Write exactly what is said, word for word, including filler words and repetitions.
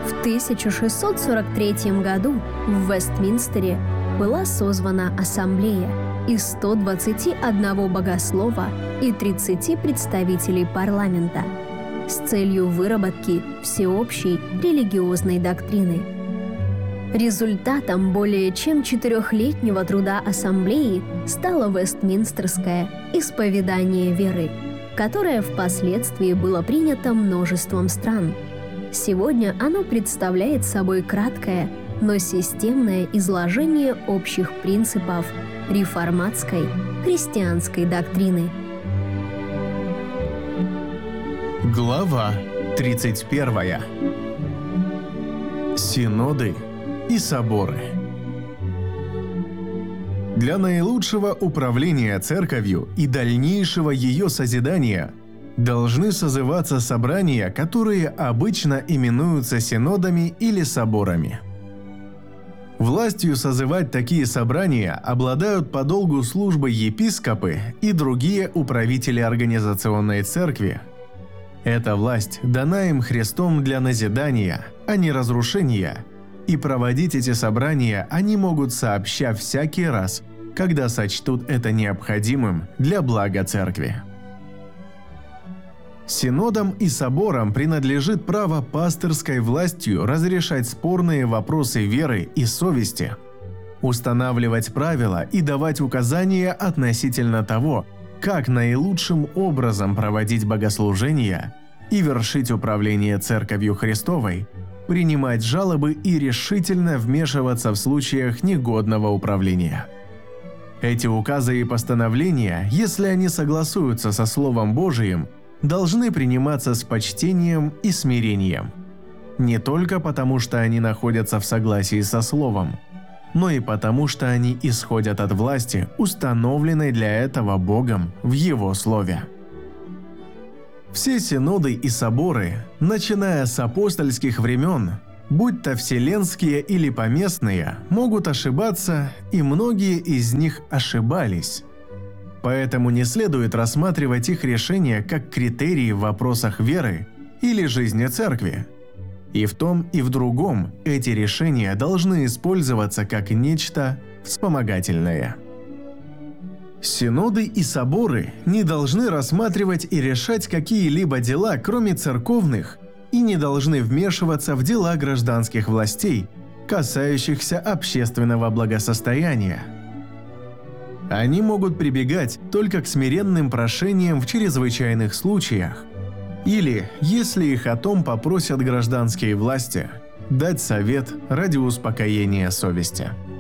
В тысяча шестьсот сорок третьем году в Вестминстере была созвана ассамблея из ста двадцати одного богослова и тридцати представителей парламента с целью выработки всеобщей религиозной доктрины. Результатом более чем четырехлетнего труда ассамблеи стало Вестминстерское исповедание веры, которое впоследствии было принято множеством стран. Сегодня оно представляет собой краткое, но системное изложение общих принципов реформатской христианской доктрины. Глава тридцать первая. Синоды и соборы. Для наилучшего управления церковью и дальнейшего ее созидания должны созываться собрания, которые обычно именуются синодами или соборами. Властью созывать такие собрания обладают по долгу службы епископы и другие управители организационной церкви. Эта власть дана им Христом для назидания, а не разрушения, и проводить эти собрания они могут сообща всякий раз, когда сочтут это необходимым для блага церкви. Синодам и соборам принадлежит право пастырской властью разрешать спорные вопросы веры и совести, устанавливать правила и давать указания относительно того, как наилучшим образом проводить богослужения и вершить управление Церковью Христовой, принимать жалобы и решительно вмешиваться в случаях негодного управления. Эти указы и постановления, если они согласуются со Словом Божиим, должны приниматься с почтением и смирением. Не только потому, что они находятся в согласии со Словом, но и потому, что они исходят от власти, установленной для этого Богом в Его Слове. Все синоды и соборы, начиная с апостольских времен, будь то вселенские или поместные, могут ошибаться, и многие из них ошибались. Поэтому не следует рассматривать их решения как критерии в вопросах веры или жизни церкви. И в том, и в другом эти решения должны использоваться как нечто вспомогательное. Синоды и соборы не должны рассматривать и решать какие-либо дела, кроме церковных, и не должны вмешиваться в дела гражданских властей, касающихся общественного благосостояния. Они могут прибегать только к смиренным прошениям в чрезвычайных случаях, или, если их о том попросят гражданские власти, дать совет ради успокоения совести.